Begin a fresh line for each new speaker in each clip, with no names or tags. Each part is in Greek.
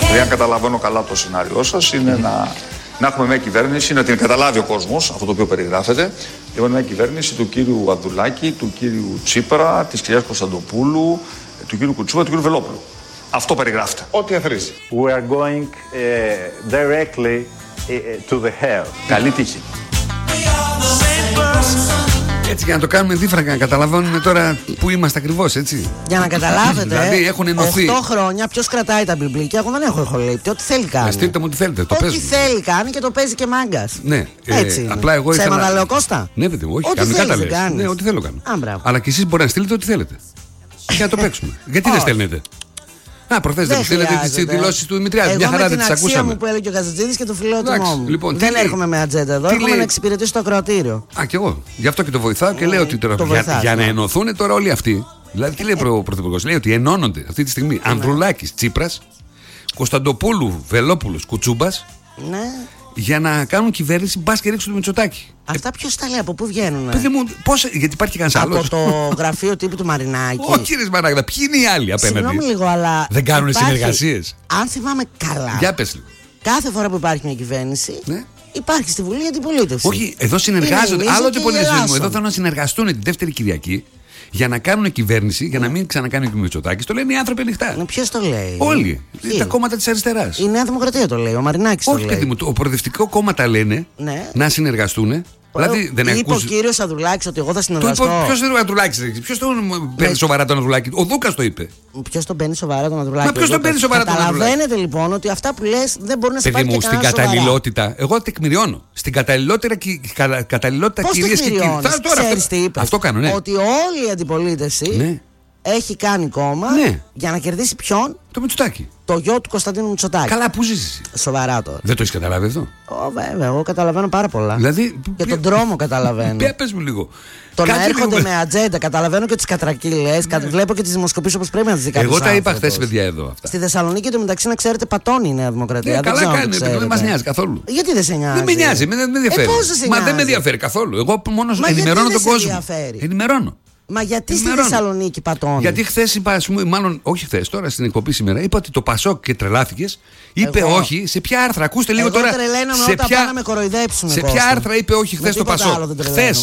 Δηλαδή, αν καταλαβαίνω καλά το σενάριό σας, είναι να έχουμε μια κυβέρνηση, να την καταλάβει ο κόσμος, αυτό το οποίο περιγράφεται. Λοιπόν, μια κυβέρνηση του κύριου Ανδρουλάκη, του κύριου Τσίπρα, της κυρίας Κωνσταντοπούλου, του κύριου Κουτσούμπα, του κύριου Βελόπουλου. Αυτό περιγράφεται.
Ό,τι αθροίσει.
We are going directly to the hell.
Καλή τύχη.
Έτσι για να το κάνουμε δίφρακα, να καταλαβαίνουμε τώρα που είμαστε ακριβώς, έτσι.
Για να καταλάβετε,
δηλαδή έχουν ενωθεί.
8 χρόνια ποιος κρατάει τα μπιμπλίκια, εγώ δεν έχω ηχολήπτη, ό,τι θέλει κάνει.
Στείλτε μου ό,τι θέλετε, το
ό,τι
παίζουμε.
θέλει κάνει και το παίζει και μάγκας.
Ναι,
έτσι
απλά εγώ ήθελα.
Ψέματα λέω, Κώστα.
Ναι, παιδί μου, όχι,
ό,τι
κανονικά τα λες.
κάνεις.
Ναι, ό,τι θέλω κάνω.
Μπράβο.
Αλλά και εσείς μπορείτε να στείλετε ό,τι θέλετε. Για να το παίξουμε. Γιατί δεν στέλνετε? Προχθές δεν στέλνετε τις δηλώσεις του Δημητριάδη. Μια χαρά δεν τις ακούσαμε.
Εγώ με την αξία μου που έλεγε ο Καζατζίδης και το φιλότιμό μου.
Λοιπόν,
δεν έρχομαι με ατζέντα εδώ, έρχομαι να εξυπηρετήσω το ακροατήριο.
Κι εγώ. Γι' αυτό και το βοηθάω και λέω ότι τώρα για να ενωθούν τώρα όλοι αυτοί. Δηλαδή, τι λέει ο Πρωθυπουργός? Λέει ότι ενώνονται αυτή τη στιγμή Ανδρουλάκης, Τσίπρας, Κωνσταντοπούλου, Βελόπουλος, Κουτσούμπας.
Ναι.
Για να κάνουν κυβέρνηση, μπα και ρίξουν το Μητσοτάκη.
Αυτά ποιος τα λέει, από πού βγαίνουν?
Παιδί μου, γιατί υπάρχει κανένας άλλος?
Από το γραφείο τύπου του Μαρινάκη.
Όχι, ρε Μαράγδα, ποιοι είναι οι άλλοι απέναντι?
Συγγνώμη λίγο, αλλά.
Δεν κάνουν συνεργασίες?
Αν θυμάμαι καλά.
Για πες λίγο.
Κάθε φορά που υπάρχει μια κυβέρνηση.
Ναι.
Υπάρχει στη Βουλή η αντιπολίτευση.
Όχι, εδώ συνεργάζονται. Άλλο αντιπολίτευση. Εδώ θέλουν να συνεργαστούν την δεύτερη Κυριακή για να κάνουν κυβέρνηση, για να μην ξανακάνει ο Μητσοτάκης. Το λένε οι άνθρωποι ανοιχτά.
Ποιος το λέει?
Όλοι. Τα κόμματα της αριστεράς.
Η Νέα Δημοκρατία το λέει, ο Μαρινάκης το λέει.
Όχι, παιδί μου, το προοδευτικό κόμμα τα λένε να συνεργαστούν. Δηλαδή, δεν
είπε ο κύριος Ανδρουλάκης ότι εγώ θα συνεργαστώ.
Ποιος είναι ο Ανδρουλάκης? Ποιος τον παίρνει σοβαρά τον Ανδρουλάκη? Ο Δούκας το είπε.
Ποιος τον παίρνει σοβαρά τον Ανδρουλάκη?
Μα ποιος τον παίρνει σοβαρά τον Ανδρουλάκη?
Καταλαβαίνετε λοιπόν ότι αυτά που λες δεν μπορούν να σε πάρει
παιδί μου, στην καταλληλότητα, εγώ τεκμηριώνω. Στην καταλληλότητα, κυρίες και κύριοι.
Ξέρεις τι είπες?
Αυτό κάνω, ναι.
Ότι όλη η αντιπολίτευση έχει κάνει κόμμα για να κερδίσει ποιον?
Το Μητσοτάκη.
Το γιο του Κωνσταντίνου Μητσοτάκη.
Καλά, πού ζεις?
Σοβαρά τώρα.
Δεν το έχεις καταλάβει αυτό?
Βέβαια, εγώ καταλαβαίνω πάρα πολλά.
Δηλαδή,
και τον τρόμο καταλαβαίνω.
Πες μου λίγο.
Το να έρχονται με ατζέντα, καταλαβαίνω και τις κατρακύλες, βλέπω και τις δημοσκοπήσεις όπως πρέπει να τις δει κάποιος.
Εγώ τα είπα χθες, παιδιά, εδώ. Αυτά.
Στη Θεσσαλονίκη το μεταξύ, να ξέρετε, πατώνει η Νέα Δημοκρατία.
Καλά κάνει, δεν μας νοιάζει καθόλου.
Γιατί δεν σε νοιάζει?
Δεν με νοιάζει, δεν με ενδιαφέρει.
Μα
δεν με ενδιαφέρει καθόλου. Εγώ μόνο ενημερώνω τον κόσμο. Ενημερώνω.
Μα γιατί στη Θεσσαλονίκη πατώνει?
Γιατί χθες είπα, μάλλον όχι χθες, τώρα στην εκπομπή σήμερα, είπα ότι το Πασόκ και τρελάθηκες. Είπε όχι σε ποια άρθρα? Ακούστε λίγο τώρα.
Σε ποια να με κοροϊδέψουν?
Σε ποια άρθρα είπε όχι χθες το Πασόκ?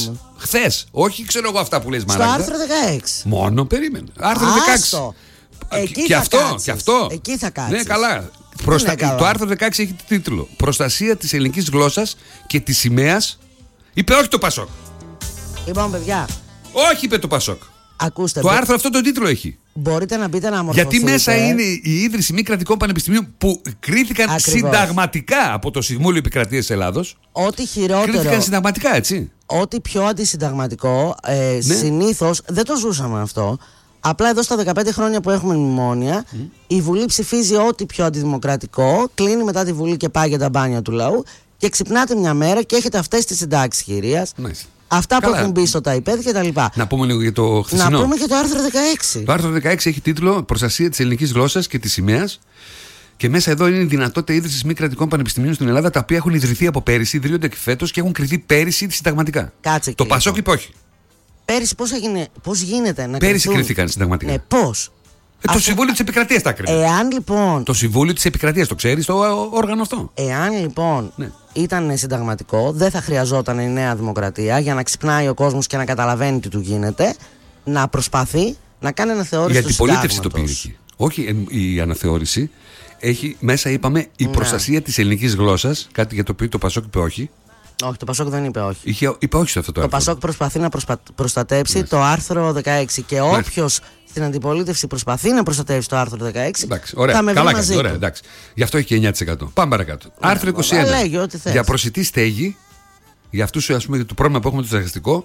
Χθες. Όχι, ξέρω εγώ αυτά που λες, Μαράγδα.
Στο άρθρο 16.
Μόνο, περίμενε. Άρθρο 16. Και αυτό.
Εκεί θα κάτσεις.
Ναι, καλά. Το άρθρο 16 έχει τίτλο Προστασία της ελληνικής γλώσσας και της σημαίας. Είπε όχι το Πασόκ.
Λοιπόν, παιδιά.
Όχι, είπε το Πασόκ.
Ακούστε,
το άρθρο αυτό τον τίτλο έχει.
Μπορείτε να μπείτε να αμορφωθείτε.
Γιατί μέσα είναι η ίδρυση μη κρατικών πανεπιστημίων που κρίθηκαν συνταγματικά από το Συμβούλιο Επικρατείας της Ελλάδος.
Ό,τι χειρότερο.
Κρίθηκαν συνταγματικά, έτσι.
Ό,τι πιο αντισυνταγματικό, συνήθως δεν το ζούσαμε αυτό. Απλά εδώ στα 15 χρόνια που έχουμε μνημόνια, η Βουλή ψηφίζει ό,τι πιο αντιδημοκρατικό, κλείνει μετά τη Βουλή και πάει για τα μπάνια του λαού και ξυπνάτε μια μέρα και έχετε αυτές τις συντάξεις κυρίας. Αυτά που έχουν μπει στο ΤΑΙΠΕΔ και τα λοιπά.
Να πούμε λίγο για το χθεσινό.
Να πούμε και το άρθρο 16.
Το άρθρο 16 έχει τίτλο Προστασία της ελληνικής γλώσσας και της σημαίας. Και μέσα εδώ είναι η δυνατότητα ίδρυσης μη κρατικών πανεπιστημίων στην Ελλάδα, τα οποία έχουν ιδρυθεί από πέρυσι, ιδρύονται και φέτος και έχουν κριθεί πέρυσι συνταγματικά.
Κάτσε.
Το Πασόκ είπε όχι.
Πέρυσι πώς γίνεται να
πέρυσι κριθήκαν συνταγματικά.
Ναι, πώς?
Το Συμβούλιο της Επικρατείας τα κρίνει.
Εάν λοιπόν.
Το Συμβούλιο της Επικρατείας, το ξέρεις το όργανο αυτό?
Εάν λοιπόν ήταν συνταγματικό, δεν θα χρειαζόταν η Νέα Δημοκρατία για να ξυπνάει ο κόσμος και να καταλαβαίνει τι του γίνεται, να προσπαθεί να κάνει αναθεώρηση του συντάγματος.
Γιατί η πολίτευση το πήρε. Όχι η αναθεώρηση. Έχει μέσα, είπαμε, η προστασία της ελληνικής γλώσσας, κάτι για το οποίο το Πασόκ είπε όχι.
Όχι, το Πασόκ δεν είπε όχι.
Είπε όχι σε αυτό το άρθρο.
Το Πασόκ προσπαθεί να προστατέψει το άρθρο 16 και όποιος στην αντιπολίτευση προσπαθεί να προστατεύσει το άρθρο 16.
Εντάξει, ωραία,
θα με
καλά
μαζί
ωραία, εντάξει. Γι' αυτό έχει και 9%. Πάμε παρακάτω. Άρθρο 21. Για προσιτή στέγη, για αυτούς, ας πούμε, το πρόβλημα που έχουμε το στεγαστικό,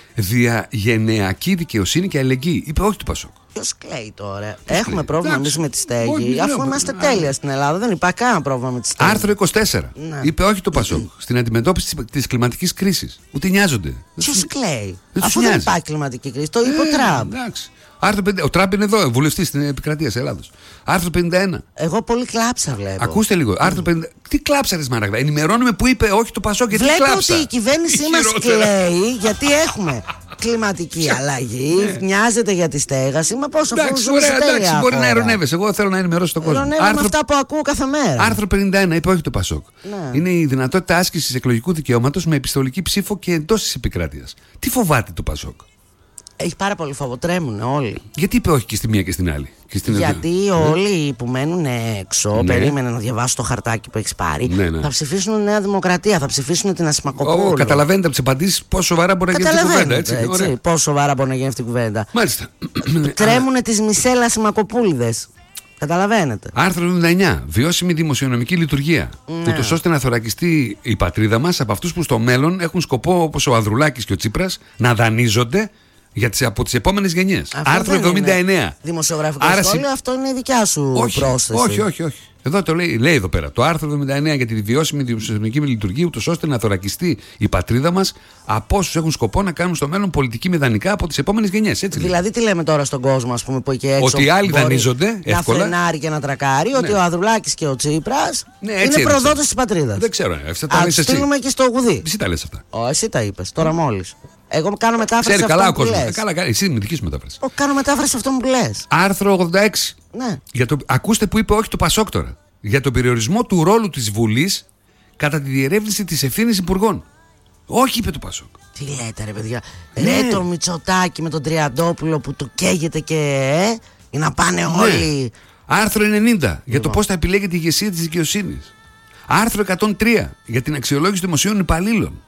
διαγενειακή δικαιοσύνη και αλληλεγγύη. Είπε όχι του Πασόκ.
Ποιος κλαίει τώρα? Έχουμε πρόβλημα εμείς με τη στέγη, αφού είμαστε τέλεια στην Ελλάδα. Δεν υπάρχει κανένα πρόβλημα με τη στέγη.
Άρθρο 24. Είπε όχι το Πασόκ στην αντιμετώπιση της κλιματικής κρίσης. Ούτε νοιάζονται.
Ποιος κλαίει? Αφού δεν υπάρχει κλιματική κρίση. Το είπε ο Τραμπ.
Ο Τραμπ είναι εδώ, βουλευτής στην Επικρατεία της Ελλάδος. Άρθρο 51.
Εγώ πολύ κλάψα βλέπω.
Ακούστε λίγο. Άρθρο 50. Τι κλάψα, ρε Μαράγδα? Ενημερώνουμε που είπε όχι το Πασόκ και τι κλάψα.
Βλέπω ότι η κυβέρνησή μας κλαίει γιατί έχουμε κλιματική αλλαγή, νοιάζεται για τη στέγαση. Μα πόσο
εντάξει, μπορεί να ειρωνεύεσαι. Εγώ θέλω να ενημερώσω τον κόσμο.
Ειρωνεύομαι με αυτά που ακούω κάθε μέρα.
Άρθρο 51, είπε όχι το Πασόκ. Είναι η δυνατότητα άσκησης εκλογικού δικαιώματος με επιστολική ψήφο και εντός της επικράτειας. Τι φοβάται το Πασόκ?
Έχει πάρα πολύ φόβο, τρέμουν όλοι.
Γιατί είπε όχι και στη μία και στην άλλη?
Γιατί όλοι που μένουν έξω, περίμεναν να διαβάσουν το χαρτάκι που έχει πάρει, θα ψηφίσουν Νέα Δημοκρατία, θα ψηφίσουν την Ασημακοπούλου.
Καταλαβαίνετε από τις απαντήσεις πόσο σοβαρά μπορεί να γίνει αυτή η κουβέντα. Έτσι,
πόσο σοβαρά μπορεί να γίνει αυτή η κουβέντα.
Μάλιστα.
Τρέμουν τις Μισέλα Ασημακοπούληδες. Καταλαβαίνετε.
Άρθρο 99. Βιώσιμη δημοσιονομική λειτουργία. Ούτως ώστε να θωρακιστεί η πατρίδα μας από αυτούς που στο μέλλον έχουν σκοπό, όπως ο Ανδρουλάκης και ο Τσίπρας, να δανείζονται από τις επόμενες γενιές. Άρθρο 79.
Δημοσιογραφικό σχόλιο, αυτό είναι η δικιά σου πρόσθεση.
Όχι. Εδώ το λέει εδώ πέρα. Το άρθρο 79 για τη βιώσιμη δημοσιονομική λειτουργία, ούτως ώστε να θωρακιστεί η πατρίδα μας από όσους έχουν σκοπό να κάνουν στο μέλλον πολιτική με δανεικά από τις επόμενες γενιές.
Δηλαδή, τι λέμε τώρα στον κόσμο, ας πούμε, που εκεί έξω.
Ότι οι άλλοι δανείζονται εύκολα.
Να φρενάρει και να τρακάρει, ότι ο Ανδρουλάκης και ο Τσίπρας είναι προδότες της πατρίδας.
Δεν ξέρω. Αυτά τα λες εσύ.
Στείλουμε και στο γουδί.
Εσύ τα λες αυτά.
Εσύ τα είπες τώρα μόλις. Εγώ κάνω μετάφραση.
Ξέρει καλά ο κόσμος. Καλά, εσύ με δική σου μετάφραση.
Κάνω μετάφραση αυτό που λες.
Άρθρο 86.
Ναι.
Ακούστε που είπε όχι το Πασόκ τώρα. Για τον περιορισμό του ρόλου της Βουλής κατά τη διερεύνηση της ευθύνης υπουργών. Όχι, είπε το Πασόκ.
Τι λέτε, ρε παιδιά. Ναι. Το Μητσοτάκη με τον Τριαντόπουλο που του καίγεται και για να πάνε όλοι.
Άρθρο 90 για το πώς θα επιλέγεται η ηγεσία της δικαιοσύνης. Άρθρο 103 για την αξιολόγηση δημοσίων υπαλλήλων.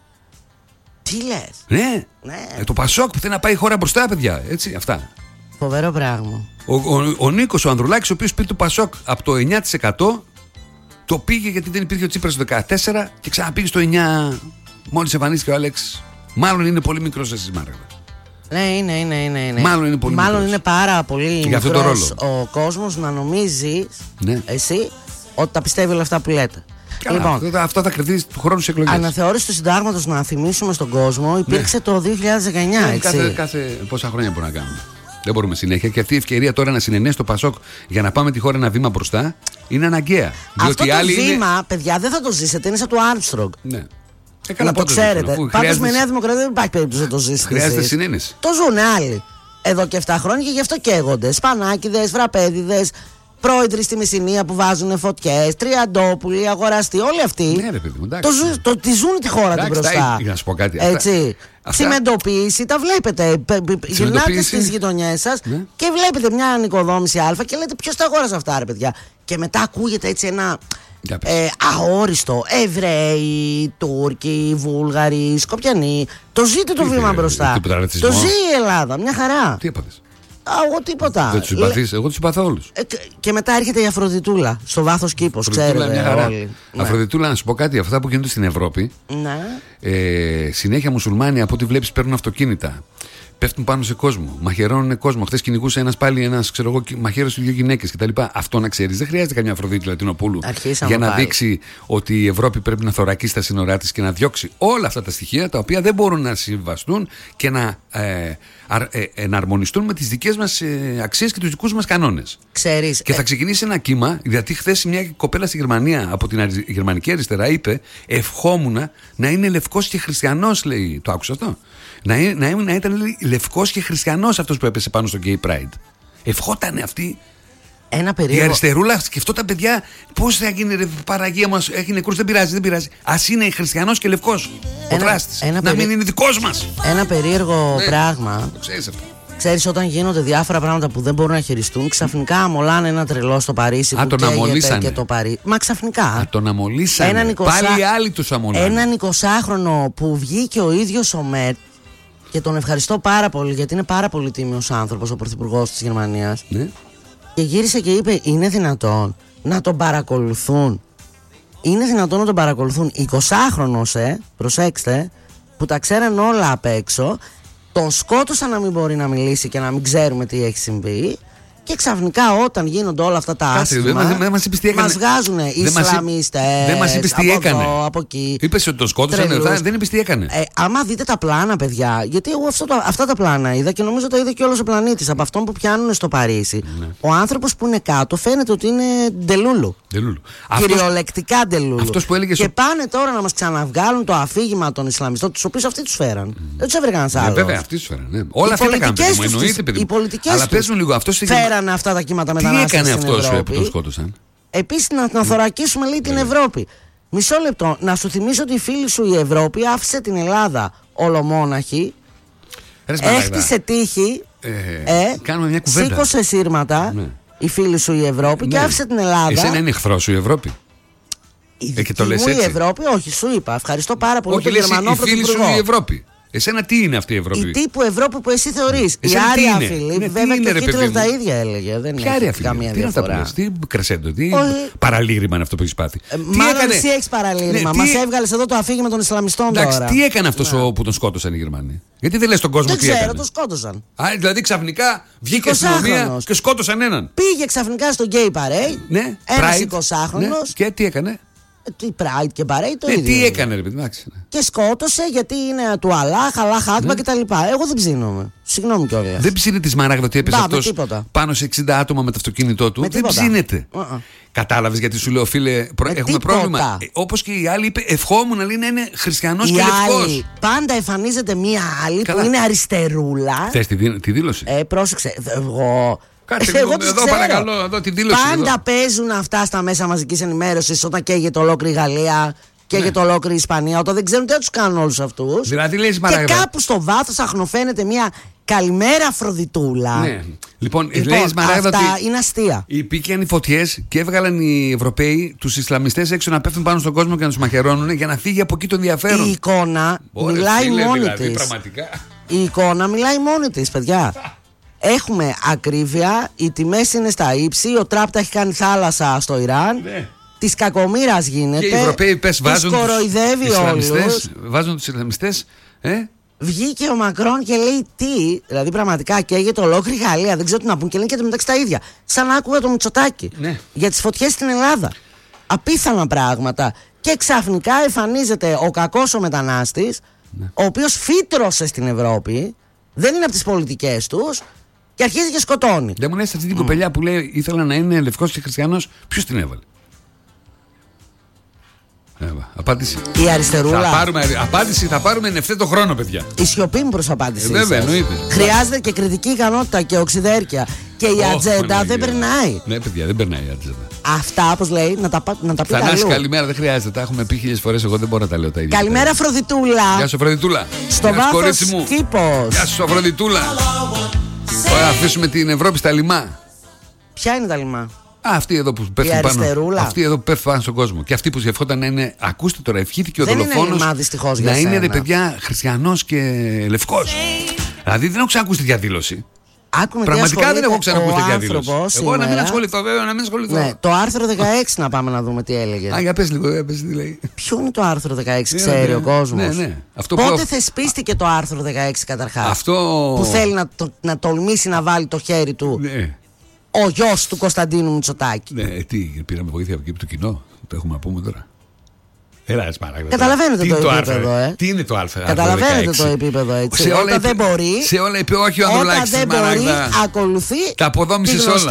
Τι λες?
Ναι. Το Πασόκ που θέλει να πάει η χώρα μπροστά, παιδιά. Έτσι, αυτά.
Φοβερό πράγμα.
Ο Νίκος ο Ανδρουλάκης, ο οποίος πήρε το Πασόκ από το 9%, το πήγε γιατί δεν υπήρχε ο Τσίπρας το 14% και ξαναπήγε στο 9% μόλις εμφανίστηκε ο Άλεξ. Μάλλον είναι πολύ μικρός εσείς, Μάργαρα.
Ναι, είναι.
Μάλλον είναι πολύ μικρός.
Είναι πάρα πολύ
για
μικρός ο κόσμος να νομίζει εσύ ότι τα πιστεύει όλα αυτά που λέτε.
Καλά, λοιπόν, αυτό θα κρυθεί του χρόνου στις εκλογές.
Αναθεώρηση του συντάγματος, να θυμίσουμε στον κόσμο, υπήρξε το 2019.
Κάθε πόσα χρόνια μπορούμε να κάνουμε. Δεν μπορούμε συνέχεια. Και αυτή η ευκαιρία τώρα να συνενέσει το Πασόκ για να πάμε τη χώρα ένα βήμα μπροστά είναι αναγκαία.
Αυτό το βήμα, παιδιά, δεν θα το ζήσετε. Είναι σαν του Άρμστρογγ.
Ναι.
Να το ξέρετε. Πάντως με Νέα Δημοκρατία δεν υπάρχει περίπτωση να το ζήσετε.
Χρειάζεται συνένεση.
Το ζουν άλλοι εδώ και 7 χρόνια και γι' αυτό καίγονται. Σπανάκηδες, Φραπέδιδες, πρόεδροι στη Μεσσηνία που βάζουν φωτιές, Τριαντόπουλοι, αγοραστοί, όλοι αυτοί.
Ναι, ρε παιδί μου,
τη ζουν τη χώρα του μπροστά.
Να σου πω κάτι.
Έτσι. Τσιμεντοποίηση, τα βλέπετε. Γυρνάτε στις γειτονιές σας και βλέπετε μια ανοικοδόμηση Α και λέτε ποιος τα αγόρασε αυτά, ρε παιδιά. Και μετά ακούγεται έτσι ένα αόριστο. Εβραίοι, Τούρκοι, Βούλγαροι, Σκοπιανοί. Το ζείτε το βήμα μπροστά. Το ζει η Ελλάδα, μια χαρά.
Τι έπαθες?
Εγώ τίποτα.
Δεν τους συμπαθείς? Εγώ τους συμπαθώ όλους.
Και μετά έρχεται η Αφροδιτούλα στο βάθος κήπος, ξέρετε όλοι.
Αφροδιτούλα, να σου πω κάτι, αυτά που γίνονται στην Ευρώπη. Συνέχεια μουσουλμάνοι από ό,τι βλέπεις παίρνουν αυτοκίνητα. Πέφτουν πάνω σε κόσμο, μαχαιρώνουν κόσμο. Χθες κυνηγούσε ένας μαχαίρωσε 2 γυναίκες κτλ. Αυτό να ξέρεις, δεν χρειάζεται καμιά Αφροδίτη Λατινοπούλου για να δείξει ότι η Ευρώπη πρέπει να θωρακίσει τα σύνορά της και να διώξει όλα αυτά τα στοιχεία τα οποία δεν μπορούν να συμβαστούν και να εναρμονιστούν με τις δικές μας αξίες και τους δικούς μας κανόνες.
Ξέρεις,
και θα ξεκινήσει ένα κύμα, γιατί χθες μια κοπέλα στη Γερμανία από την γερμανική αριστερά είπε: ευχόμουν να είναι λευκός και χριστιανός, λέει. Το άκουσα αυτό? Να ήταν λευκός και χριστιανός αυτός που έπεσε πάνω στο Gay Pride. Ευχότανε αυτή. Η αριστερούλα σκεφτόταν, παιδιά, πώς θα γίνει, ρε Παραγία μας, έχει νεκρούς, δεν πειράζει. Ας είναι χριστιανός και λευκός ο δράστης. Να μην είναι δικός μας.
Ένα περίεργο πράγμα.
Το ξέρεις αυτό.
Ξέρεις, όταν γίνονται διάφορα πράγματα που δεν μπορούν να χειριστούν, ξαφνικά αμολάνε ένα τρελό στο Παρίσι που καίγεται και το Παρίσι. Μα ξαφνικά.
Τον αμολύσανε. Πάλι άλλοι τους αμολάνε.
Έναν 20χρονο που βγήκε ο ίδιος ο Μέτ. Και τον ευχαριστώ πάρα πολύ, γιατί είναι πάρα πολύ τίμιος άνθρωπος ο πρωθυπουργός της Γερμανίας.
Ναι.
Και γύρισε και είπε: είναι δυνατόν να τον παρακολουθούν? Είναι δυνατόν να τον παρακολουθούν 20χρονος, προσέξτε, που τα ξέραν όλα απ' έξω. Τον σκότωσαν να μην μπορεί να μιλήσει και να μην ξέρουμε τι έχει συμβεί. Και ξαφνικά όταν γίνονται όλα αυτά τα άσχημα, μας βγάζουν Ισλαμιστές.
Δεν μας είπες τι έκανε.
Εδώ, από εκεί.
Είπες ότι τον σκότωσαν, δεν είπες τι έκανε.
Άμα δείτε τα πλάνα, παιδιά, γιατί εγώ αυτά τα πλάνα είδα και νομίζω το είδε και όλος ο πλανήτης. Από αυτόν που πιάνουν στο Παρίσι, ο άνθρωπος που είναι κάτω φαίνεται ότι είναι ντελούλου. Κυριολεκτικά ντελούλου. Και πάνε τώρα να μας ξαναβγάλουν το αφήγημα των Ισλαμιστών, τους οποίους αυτοί τους φέραν. Δεν τους έφερε κανένας άλλος.
Βέβαια, αυτοί τους φέραν. Όλα αυτά τα κάνουν.
Οι πολιτικές
αλλά παίζουν λίγο αυτό.
Φέρανε αυτά τα κύματα μετανάστες.
Τι έκανε αυτός που τον σκότωσαν.
Επίσης να θωρακίσουμε λίγο την Ευρώπη. Μισό λεπτό. Να σου θυμίσω ότι η φίλη σου η Ευρώπη άφησε την Ελλάδα ολομόναχη. Έχτισε τύχη.
Κάνουμε μια κουβέντα.
Σήκωσε σύρματα η φίλη σου η Ευρώπη και άφησε την Ελλάδα.
Εσένα είναι εχθρό σου η Ευρώπη.
Και το λες έτσι. Η Ευρώπη, όχι, σου είπα. Ευχαριστώ πάρα πολύ τον Γερμανό Πρωθυπουργό.
Η φίλη σου η Ευρώπη. Εσένα τι είναι αυτή η Ευρώπη.
Η τύπου Ευρώπη που εσύ θεωρείς. Η Άρια Φιλίπ, βέβαια και ο Χίτλερ τα ίδια έλεγε. Δεν έχει καμία διαφορά.
Τι κρεσέντο, τι παραλήρημα είναι αυτό που έχεις πάθει.
Μάλλον εσύ έχεις παραλήρημα. Μας έβγαλες εδώ το αφήγημα των Ισλαμιστών τώρα.
Τι έκανε αυτός που τον σκότωσαν οι Γερμανοί. Γιατί δεν λες τον κόσμο τι έκανε.
Δεν ξέρω, τον σκότωσαν.
Δηλαδή ξαφνικά βγήκε η αστυνομία και σκότωσαν έναν.
Πήγε ξαφνικά στο Gay Parade. Ένας 20χρονος.
Και τι έκανε.
Τι Pride και Parade το ίδιο.
Τι έκανε, ρε παιδί.
Και σκότωσε γιατί είναι του Αλάχ Άκμπα κτλ. Εγώ δεν ψήνομαι. Συγγνώμη κιόλας.
Δεν ψήνεται τη Σμαράγδα ότι έπεσε αυτός πάνω σε 60 άτομα με το αυτοκίνητό του. Δεν ψήνεται. Κατάλαβες γιατί σου λέω, φίλε, έχουμε πρόβλημα. Όπως και οι άλλοι, είπε, ευχόμουν να είναι χριστιανός και λευκός.
Πάντα εμφανίζεται μία άλλη που είναι αριστερούλα.
Θες τη δήλωση.
Πρόσεξε. Εγώ.
Κάτσε εδώ παρακαλώ, εδώ την δήλωση.
Πάντα παίζουν αυτά στα μέσα μαζικής ενημέρωσης όταν καίγεται ολόκληρη η Γαλλία, καίγεται ολόκληρη η Ισπανία, όταν δεν ξέρουν τι θα τους κάνουν όλους αυτούς.
Δηλαδή λες
και κάπου στο βάθος αχνοφαίνεται μια καλημέρα Αφροδιτούλα.
Ναι. Λοιπόν λες Μαράγδα
αυτά είναι αστεία.
Υπήρχαν οι φωτιές και έβγαλαν οι Ευρωπαίοι τους Ισλαμιστές έξω να πέφτουν πάνω στον κόσμο και να τους μαχαιρώνουν για να φύγει από εκεί το ενδιαφέρον.
Η εικόνα μιλάει μόνη της. Η εικόνα μιλάει μόνη της, παιδιά. Έχουμε ακρίβεια, οι τιμές είναι στα ύψη, ο Τραπ τα έχει κάνει θάλασσα στο Ιράν, της κακομοίρας γίνεται,
και οι Ευρωπαίοι
τους κοροϊδεύει όλους.
Βάζουν τους Ισλαμιστές.
Βγήκε ο Μακρόν και λέει τι, δηλαδή πραγματικά καίγεται ολόκληρη Γαλλία, δεν ξέρω τι να πούν και λένε και το μεταξύ τα ίδια. Σαν να άκουγα το Μητσοτάκη για τις φωτιές στην Ελλάδα. Απίθανα πράγματα. Και ξαφνικά εμφανίζεται ο κακός ο μετανάστης, ο οποίος φύτρωσε στην Ευρώπη, δεν είναι από τις πολιτικές τους. Και αρχίζει και σκοτώνει.
Δεν μου λες αυτή την κοπελιά που λέει ήθελα να είναι λευκός και χριστιανός, ποιος την έβαλε. Απάντηση.
Η αριστερούλα.
Απάντηση θα πάρουμε εν ευθέτω χρόνο, παιδιά.
Η σιωπή μου προς απάντηση.
Βέβαια, εννοείται.
Χρειάζεται και κριτική ικανότητα και οξυδέρκεια. Και η ατζέντα δεν περνάει.
Ναι, παιδιά, δεν περνάει η ατζέντα.
Αυτά, όπως λέει, να τα πει
Θανάση, καλημέρα, δεν χρειάζεται. Τα έχουμε πει 1000 φορές. Εγώ δεν μπορώ να τα λέω τα ίδια.
Καλημέρα, Αφροδιτούλα.
Γεια σου, Αφροδιτούλα.
Στο βάθος κήπος.
Γεια σου, Αφροδιτούλα. Ωραία, αφήσουμε την Ευρώπη στα λιμά.
Ποια είναι τα λιμά?
Αυτοί εδώ που πέφτουν πάνω. Αυτοί εδώ που πέφτουν πάνω στον κόσμο. Και αυτοί που ευχόταν να είναι. Ακούστε τώρα, ευχήθηκε ο δολοφόνος να είναι ρε παιδιά χριστιανός και λευκός. Δηλαδή δεν έχω ξανακούσει τέτοια δήλωση. Πραγματικά δεν έχω ξανακούσει τέτοια δήλωση. Εγώ να μην ασχοληθώ, βέβαια, να μην ασχοληθώ.
Ναι, το άρθρο 16 να πάμε να δούμε τι έλεγε.
Για πες λίγο, πες τι λέει.
Ποιο είναι το άρθρο 16, ξέρει ο κόσμος.
Ναι.
Πότε θεσπίστηκε το άρθρο 16 καταρχάς? Που θέλει να τολμήσει να βάλει το χέρι του ο γιος του Κωνσταντίνου Μητσοτάκη.
Ναι, τι, πήραμε βοήθεια από εκεί του κοινό. Το έχουμε να πούμε τώρα.
Καταλαβαίνετε το επίπεδο,
Τι είναι το Α?
Καταλαβαίνετε το επίπεδο, έτσι. Όταν δεν μπορεί.
Σε όλα είπε όχι ο Ανδρουλάκης.
Όταν δεν μπορεί, ακολουθεί.
Τα αποδόμησες όλα.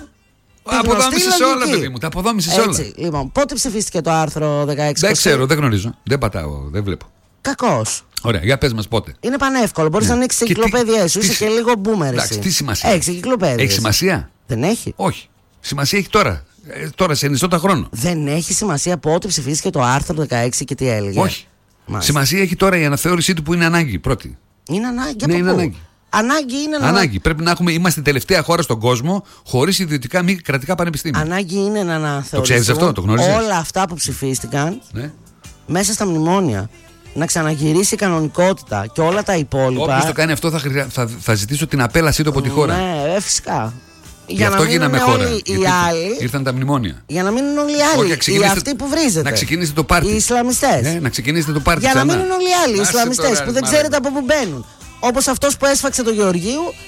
Αποδόμησες όλα, παιδί μου. Τα αποδόμησες όλα.
Λοιπόν, πότε ψηφίστηκε το άρθρο 16?
Δεν ξέρω, δεν γνωρίζω. Δεν πατάω, δεν βλέπω.
Κακός.
Ωραία, για πες μας πότε.
Είναι πανεύκολο. Μπορείς να ανοίξεις εγκυκλοπαίδειές σου. Είσαι και λίγο boomer.
Εντάξει, τι σημασία
έχει? Έχει
σημασία?
Δεν έχει.
Όχι. Σημασία έχει τώρα. Τώρα σε ενιστότα χρόνο.
Δεν έχει σημασία πότε ψηφίστηκε το άρθρο 16 και τι έλεγε.
Όχι. Σημασία έχει τώρα η αναθεώρησή του που είναι ανάγκη πρώτη.
Είναι ανάγκη.
Ναι, είναι ανάγκη.
Ανάγκη είναι
ανάγκη. Πρέπει να έχουμε. Είμαστε η τελευταία χώρα στον κόσμο χωρίς ιδιωτικά μη κρατικά πανεπιστήμια.
Ανάγκη είναι να αναθεωρηθούν.
Το ξέρεις αυτό, το γνωρίζεις?
Όλα αυτά που ψηφίστηκαν μέσα στα μνημόνια. Να ξαναγυρίσει η κανονικότητα και όλα τα υπόλοιπα.
Όποιος το κάνει αυτό θα ζητήσω την απέλασή του από τη χώρα.
Ναι, φυσικά.
Γι' αυτό γίναμε χώρα.
Οι άλλοι.
Ήρθαν τα μνημόνια.
Για να μείνουν όλοι οι άλλοι. Οι αυτοί που βρίζετε.
Να ξεκινήσετε το πάρτι.
Οι Ισλαμιστές.
Ναι, να ξεκινήσετε το πάρτι.
Για να μείνουν όλοι οι άλλοι. Οι Ισλαμιστές που δεν ξέρετε από πού μπαίνουν. Όπως αυτός που έσφαξε το Γεωργίου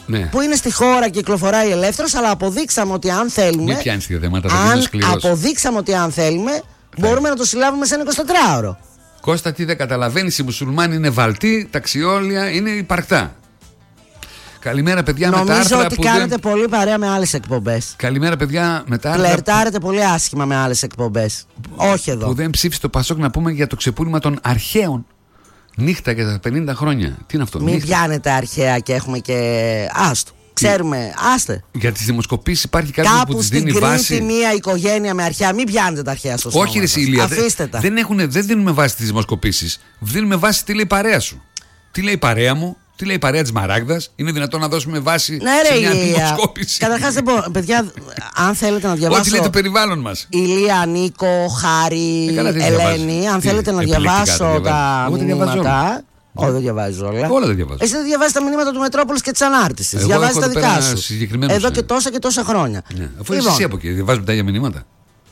που είναι στη χώρα και κυκλοφοράει ελεύθερος, αλλά αποδείξαμε ότι αν θέλουμε.
Μην πιάνεις τέτοια θέματα, θα γίνω σκληρός.
Αποδείξαμε ότι αν θέλουμε, μπορούμε να το συλλάβουμε σε ένα 24ωρο.
Κώστα, τι δεν καταλαβαίνεις, οι μουσουλμάνοι είναι βαλτοί, τα ξιόλια είναι υπαρκτά. Καλημέρα, παιδιά, με τα άρθρα.
Νομίζω ότι κάνετε πολύ παρέα με άλλες εκπομπές.
Καλημέρα, παιδιά, με τα άρθρα.
Φλερτάρετε πολύ άσχημα με άλλες εκπομπές. Όχι εδώ.
Που δεν ψήφισε το Πασόκ, να πούμε για το ξεπούλημα των αρχαίων. Νύχτα για τα 50 χρόνια. Τι είναι αυτό?
Μην πιάνετε αρχαία και έχουμε και. Άστο. Ξέρουμε, άστε.
Για τις δημοσκοπήσεις υπάρχει κάποιος που τις δίνει βάση.
Κάπου στην Κρήτη μία οικογένεια με αρχαία. Μην πιάνετε τα αρχαία στο στόμα.
Όχι, ρε Ηλία.
Αφήστε τα.
Δεν δίνουμε βάση τις δημοσκοπήσεις. Δίνουμε βάση τι λέει η παρέα σου. Τι λέει η παρέα μου. Τι λέει η παρέα της Μαράγδας? Είναι δυνατόν να δώσουμε βάση σε μια δημοσκόπηση?
Καταρχάς δεν μπορώ. Παιδιά, αν θέλετε να διαβάσω.
Ό,τι λέει το περιβάλλον μας.
Ηλία, Νίκο, Χάρη, Ελένη. Αν θέλετε να διαβάσω τα μηνύματα. Όχι, δεν διαβάζω όλα.
Όλα δεν διαβάζω.
Εσύ δεν διαβάζεις τα μηνύματα του Μετρόπολης και της Ανάρτησης. Διαβάζεις τα δικά σου. Εδώ και τόσα χρόνια.
Αφού είσαι εσύ από εκεί, διαβάζουμε τα ίδια μηνύματα.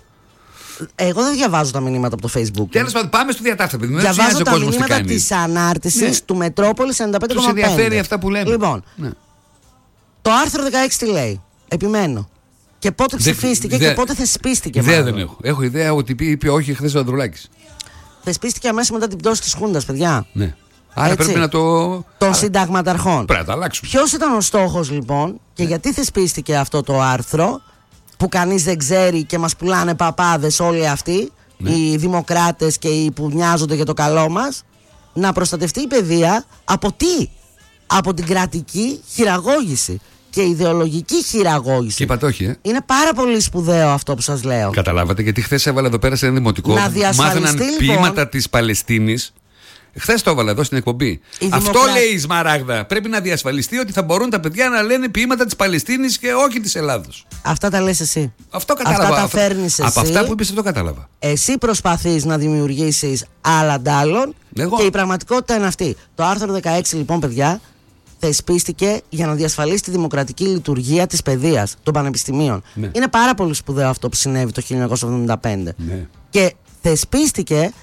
Εγώ δεν διαβάζω τα μηνύματα από το Facebook.
Τέλος πάντων, πάμε στο διατάφτα.
Διαβάζω τα μηνύματα της Ανάρτησης του Μετρόπολης 95,5.
Τους ενδιαφέρει αυτά που λέμε.
Λοιπόν, το άρθρο 16 τι λέει? Επιμένω. Και πότε ψηφίστηκε και πότε θεσπίστηκε?
Ιδέα δεν έχω. Έχω ιδέα ότι είπε όχι χθες ο Ανδρουλάκης.
Θεσπίστηκε αμέσως μετά την πτώση της Χούντας, παιδιά.
Ναι. Άρα πρέπει να
των συνταγματαρχών.
Πρέπει να τα αλλάξουμε.
Ποιος ήταν ο στόχος λοιπόν και γιατί θεσπίστηκε αυτό το άρθρο που κανείς δεν ξέρει και μας πουλάνε παπάδες όλοι αυτοί, οι δημοκράτες και οι που νοιάζονται για το καλό μας? Να προστατευτεί η παιδεία από τι? Από την κρατική χειραγώγηση και ιδεολογική χειραγώγηση.
Και είπατε όχι,
Είναι πάρα πολύ σπουδαίο αυτό που σας λέω.
Καταλάβατε, γιατί χθες έβαλα εδώ πέρα σε ένα δημοτικό. Μάθαιναν ποίηματα της Παλαιστίνης. Χθες το έβαλα εδώ στην εκπομπή. Αυτό λέει η Σμαράγδα. Πρέπει να διασφαλιστεί ότι θα μπορούν τα παιδιά να λένε ποίηματα της Παλαιστίνης και όχι της Ελλάδος.
Αυτά τα λες εσύ.
Αυτό κατάλαβα.
Αυτά τα φέρνεις εσύ.
Από αυτά που είπες αυτό κατάλαβα.
Εσύ προσπαθείς να δημιουργήσεις άλλα αντάλλων και η πραγματικότητα είναι αυτή. Το άρθρο 16 λοιπόν, παιδιά, θεσπίστηκε για να διασφαλίσει τη δημοκρατική λειτουργία της παιδείας των πανεπιστημίων. Είναι πάρα πολύ σπουδαίο αυτό που συνέβη το 1975. Και θεσπίστηκε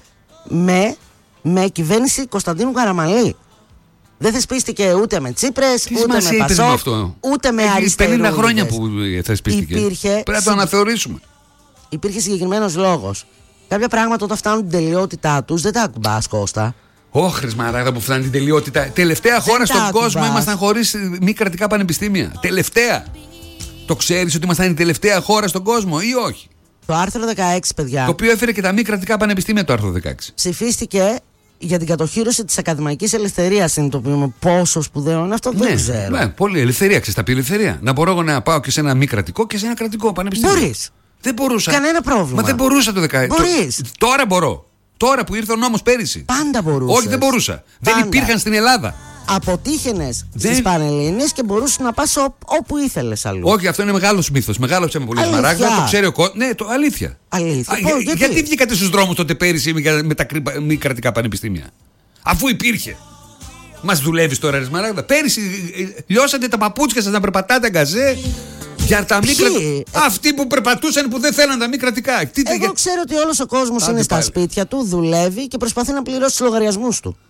με κυβέρνηση Κωνσταντίνου Καραμανλή. Δεν θεσπίστηκε ούτε με Τσίπρες, ούτε με Πασόκ, ούτε με αριστερούς.
50 χρόνια που θεσπίστηκε. Πρέπει να το αναθεωρήσουμε.
Υπήρχε συγκεκριμένος λόγος. Κάποια πράγματα όταν φτάνουν την τελειότητά τους δεν τα ακουμπάς, Κώστα.
Όχι, Μαράγδα, που φτάνει την τελειότητα. Τελευταία χώρα στον κόσμο ήμασταν χωρίς μη κρατικά πανεπιστήμια. Τελευταία. Το ξέρεις ότι ήμασταν η τελευταία χώρα στον κόσμο ή όχι?
Το άρθρο 16, παιδιά.
Το οποίο έφερε και τα μη κρατικά πανεπιστήμια το άρθρο 16.
Ψηφίστηκε για την κατοχήρωση της ακαδημαϊκής ελευθερίας. Συνειδητοποιούμε πόσο σπουδαίο είναι αυτό, δεν ξέρω.
Ναι, πολύ ελευθερία. Ξέρεις, τα πει ελευθερία. Να μπορώ να πάω και σε ένα μη κρατικό και σε ένα κρατικό πανεπιστήμιο.
Μπορείς.
Δεν μπορούσα.
Κανένα πρόβλημα.
Μα δεν μπορούσα το 16.
Μπορείς.
Τώρα μπορώ. Τώρα που ήρθε ο νόμος πέρυσι.
Πάντα μπορούσες.
Όχι, δεν μπορούσα. Δεν υπήρχαν στην Ελλάδα.
Αποτύχαινες στις Πανελλήνιες και μπορούσες να πας όπου ήθελες αλλού.
Όχι, αυτό είναι μεγάλος μύθος. Μεγάλο ψέμα πολύ Σμαράγδα. Το ξέρει ο κόσμος. Ναι, αλήθεια. Γιατί βγήκατε στους δρόμους τότε πέρυσι με τα μη κρατικά πανεπιστήμια? Αφού υπήρχε. Μας δουλεύεις τώρα, Σμαράγδα? Πέρυσι λιώσατε τα παπούτσια σας να περπατάτε αγκαζέ. Για τα αυτοί που περπατούσαν που δεν θέλαν τα μη κρατικά.
Εγώ ξέρω ότι όλος ο κόσμος είναι στα σπίτια του, δουλεύει και προσπαθεί να πληρώσει τους λογαριασμούς του.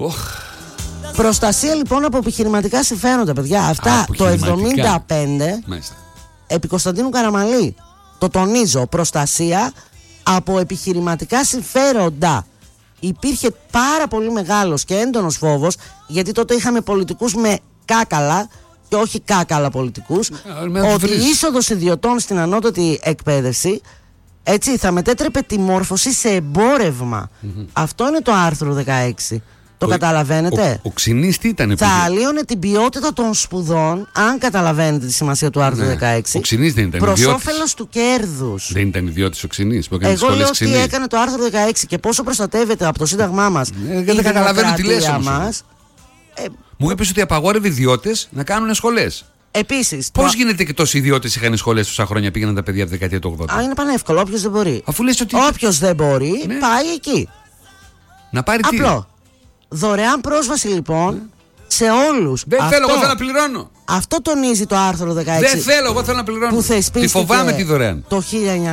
Προστασία λοιπόν από επιχειρηματικά συμφέροντα, παιδιά. Αυτά το 75 επί Κωνσταντίνου Καραμανλή. Το τονίζω. Προστασία από επιχειρηματικά συμφέροντα. Υπήρχε πάρα πολύ μεγάλος και έντονος φόβος, γιατί τότε είχαμε πολιτικούς με κάκαλα και όχι κάκαλα πολιτικούς, ότι η είσοδος ιδιωτών στην ανώτατη εκπαίδευση έτσι θα μετέτρεπε τη μόρφωση σε εμπόρευμα. Αυτό είναι το άρθρο 16. Το καταλαβαίνετε?
Ο Ξινής τι ήταν?
Θα αλλίωνε την ποιότητα των σπουδών, αν καταλαβαίνετε τη σημασία του άρθρου 16.
Ο Ξινής δεν ήταν
προς όφελος του κέρδους.
Δεν ήταν ιδιώτης ο Ξινής που έκανε
εγώ
σχολές
λέω
Ξινή.
Τι έκανε το άρθρο 16 και πόσο προστατεύεται από το Σύνταγμά μας η δημοκρατία μας.
Μου είπες ότι απαγόρευε ιδιώτες να κάνουν σχολές.
Επίσης.
Πώς γίνεται και τόσοι ιδιώτες είχαν σχολές τόσα χρόνια, πήγαιναν τα παιδιά από τη δεκαετία του 80?
Είναι πανεύκολο. Όποιος δεν μπορεί.
Αφού λες ότι.
Όποιος δεν μπορεί, πάει εκεί.
Να πάρει τι?
Απλό. Δωρεάν πρόσβαση λοιπόν σε όλους.
Δεν θέλω, εγώ θέλω να πληρώνω.
Αυτό τονίζει το άρθρο 16.
Δεν θέλω, εγώ θέλω να πληρώνω.
Που θεσπίστηκε.
Τη φοβάμαι τη δωρεάν.
Το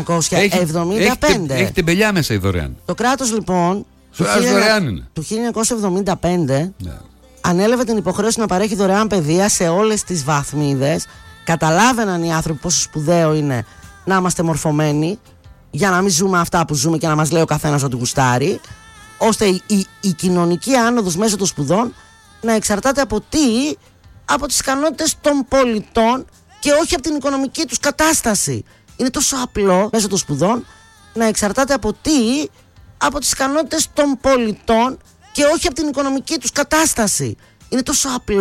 1975.
Έχει τεμπελιά μέσα η δωρεάν.
Το κράτος λοιπόν.
Δωρεάν είναι.
Το 1975. ανέλαβε την υποχρέωση να παρέχει δωρεάν παιδεία σε όλες τις βαθμίδες. Καταλάβαιναν οι άνθρωποι πόσο σπουδαίο είναι να είμαστε μορφωμένοι, για να μην ζούμε αυτά που ζούμε και να μας λέει ο καθένας ότι γουστάρει, ώστε η κοινωνική άνοδος μέσω των σπουδών να εξαρτάται από τι? Από τις ικανότητες των πολιτών και όχι από την οικονομική τους κατάσταση. Είναι τόσο απλό μέσω των σπουδών να εξαρτάται από τι? Από τις ικανότητες των πολιτών και όχι από την οικονομική τους κατάσταση. Είναι τόσο απλό.